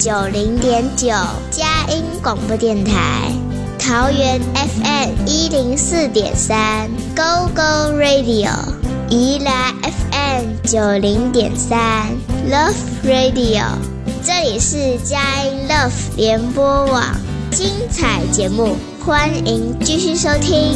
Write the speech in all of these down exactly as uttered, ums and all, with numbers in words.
九零点九，佳音广播电台。桃园 F M 一零四点三 ，Go Go Radio。宜兰 F M 九零点三 ，Love Radio。这里是佳音 Love 联播网，精彩节目，欢迎继续收听。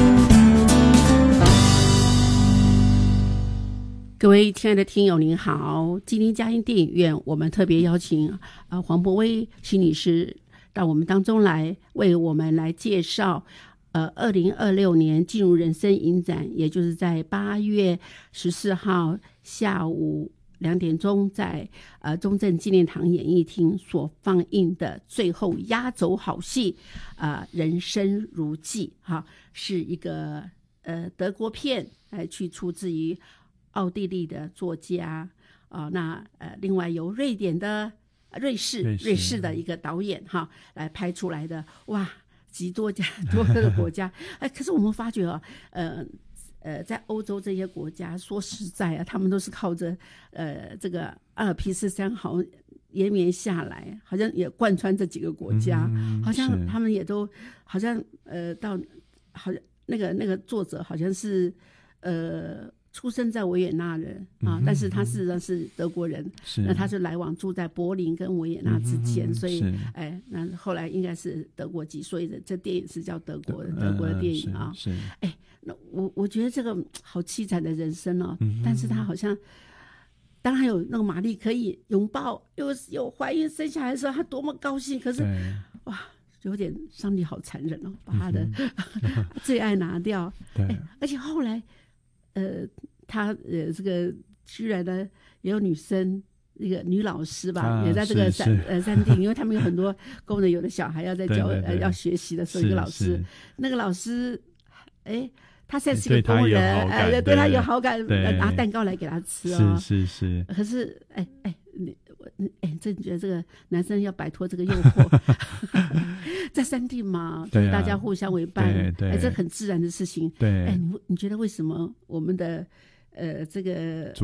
各位亲爱的听友您好，今天佳音电影院我们特别邀请呃黄柏威心理师到我们当中来，为我们来介绍呃二零二六年进入人生影展，也就是在八月十四号下午两点钟在呃中正纪念堂演艺厅所放映的最后压轴好戏呃人生如寄哈，是一个呃德国片，来去出自于奥地利的作家啊、呃，那呃另外由瑞典的瑞士瑞士, 瑞士的一个导演哈来拍出来的，哇，极多家多个国家哎，可是我们发觉啊，呃呃，在欧洲这些国家，说实在啊，他们都是靠着呃这个阿尔卑斯山好延绵下来，好像也贯穿这几个国家，嗯、好像他们也都好像呃到好像那个那个作者好像是呃。出生在维也纳人啊，但是他事实上是德国人，那他是来往住在柏林跟维也纳之间，所以哎，那后来应该是德国籍，所以这电影是叫德国的德国的电影啊。是，哎，那我我觉得这个好凄惨的人生哦，嗯、但是他好像当然有那个玛丽可以拥抱，又有怀孕生下来的时候，他多么高兴，可是哇。有点上帝好残忍哦，把他的、嗯、最爱拿掉，对，而且后来。呃，他呃，这个居然呢也有女生，一个女老师吧，啊、也在这个山呃山地，因为他们有很多工人有的小孩要在教呃要学习的时候，一个老师，那个老师，哎，他现在是个工人，哎、呃，对他有好感，拿蛋糕来给他吃哦， 是是是。 可是，哎哎，你你哎，这你觉得这个男生要摆脱这个诱惑，在山地嘛，对、啊，大家互相为伴，哎，这很自然的事情。对，哎，你你觉得为什么我们的呃这个